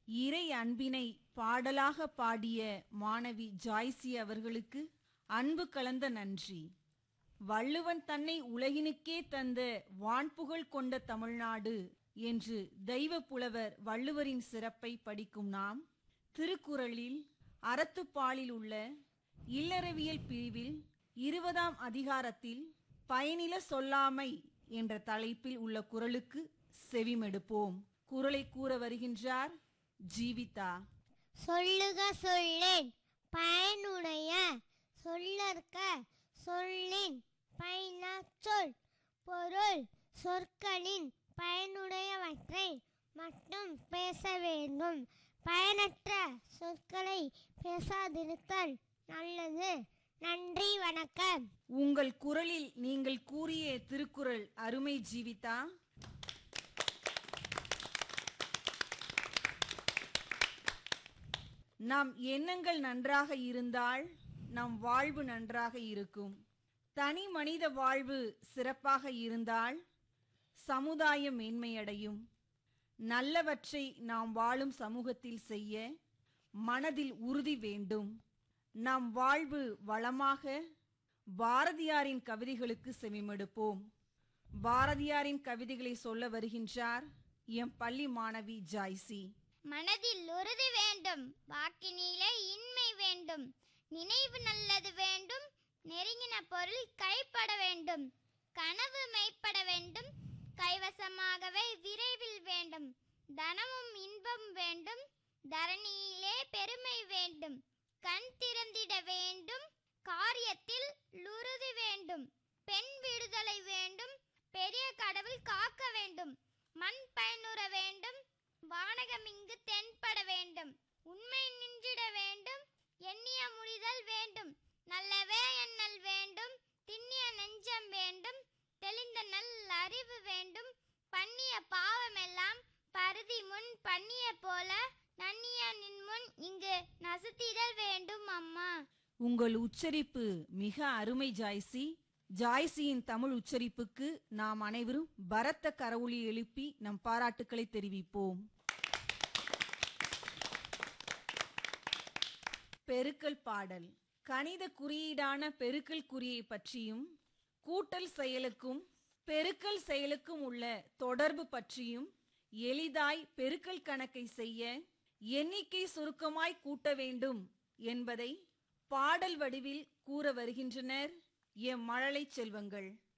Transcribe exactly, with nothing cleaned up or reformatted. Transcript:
இறை அன்பினை பாடலாக பாடிய மாணவி ஜாய்சி அவர்களுக்கு அன்பு கலந்த நன்றி. வள்ளுவன் தன்னை உலகினுக்கே தந்த வான்புகழ் கொண்ட தமிழ்நாடு என்று தெய்வ புலவர் வள்ளுவரின் சிறப்பை படிக்கும் நாம், திருக்குறளில் அறத்துப்பாலில் உள்ள இல்லறவியல் பிரிவில் இருபதாம் அதிகாரத்தில் பயனில சொல்லாமை என்ற தலைப்பில் உள்ள குறளுக்கு செவிமெடுப்போம். குறளை கூற வருகின்றார் ஜீவிதா. சொல்லுக சொல்லேன் பயனுடைய சொல்லற்க சொல்லின் பயனா சொல். பொருள் சொற்களின் பயனுடையவற்றை மட்டும் பேச வேண்டும். பயனற்ற சொற்களை பேசாதிருத்தல் நல்லது. நன்றி, வணக்கம். உங்கள் குரலில் நீங்கள் கூறிய திருக்குறள் அருமை ஜீவிதா. நம் எண்ணங்கள் நன்றாக இருந்தால் நம் வாழ்வு நன்றாக இருக்கும். தனி மனித வாழ்வு சிறப்பாக இருந்தால் சமுதாயம் மேன்மையடையும். நல்லவற்றை நாம் வாழும் சமூகத்தில் செய்ய மனதில் உறுதி வேண்டும். நம் வாழ்வு வளமாக பாரதியாரின் கவிதைகளுக்கு செவிமடுப்போம். பாரதியாரின் கவிதைகளை சொல்ல வருகின்றார் எம் பள்ளி மாணவி ஜாய்சி. மனதில் உறுதி வேண்டும், வாக்கினிலே இன்மை வேண்டும், நினைவு நல்லது வேண்டும், நெருங்கின பொருள் கைப்பட வேண்டும், கனவு மெய்ப்பட வேண்டும், கைவசமாகவே விரைவில் வேண்டும், தனமும் இன்பம் வேண்டும், தரணியிலே பெருமை வேண்டும், கண் திறந்திட வேண்டும், காரியத்தில் உறுதி வேண்டும், பெண் விடுதலை வேண்டும், பெரிய கடவுள் காக்க வேண்டும், மண் பயனுற வேண்டும், வானகம் இங்கு தென்பட வேண்டும், உண்மை நின்றிட வேண்டும், எண்ணிய முடிதல் வேண்டும், நல்லவே எண்ணல் வேண்டும், திண்ணிய நெஞ்சம் வேண்டும், தெளிந்த நல் அறிவு வேண்டும், பண்ணிய பாவமெல்லாம் பருதி முன் பண்ணிய போல நன்னிய நின் முன் இங்கு நசுத்திடல் வேண்டும். அம்மா, உங்கள் உச்சரிப்பு மிக அருமை ஜாய்சி. ஜாய்சியின் தமிழ் உச்சரிப்புக்கு நாம் அனைவரும் பரத்த கரவொலி எழுப்பி நம் பாராட்டுக்களை தெரிவிப்போம். பெருக்கல் பாடல். கணித குறியீடான பெருக்கல் குறியை பற்றியும் கூட்டல் செயலுக்கும் பெருக்கல் செயலுக்கும் உள்ள தொடர்பு பற்றியும் எளிதாய் பெருக்கல் கணக்கை செய்ய எண்ணிக்கை சுருக்கமாய் கூட்ட வேண்டும் என்பதை பாடல் வடிவில் கூற வருகின்றனர் எம் மழலை செல்வங்கள்.